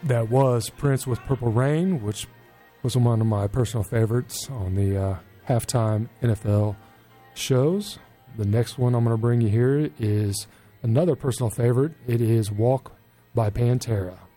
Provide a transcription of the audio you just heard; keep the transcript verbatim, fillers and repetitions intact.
That was Prince with Purple Rain, which was one of my personal favorites on the uh, halftime N F L shows. The next one I'm going to bring you here is another personal favorite. It is Walk by Pantera.